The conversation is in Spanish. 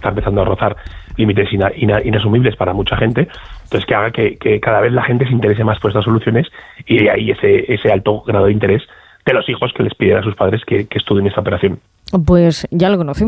está empezando a rozar límites inasumibles para mucha gente, entonces que haga que cada vez la gente se interese más por estas soluciones y de ahí ese alto grado de interés de los hijos que les piden a sus padres que estudien esta operación. Pues ya lo conocemos.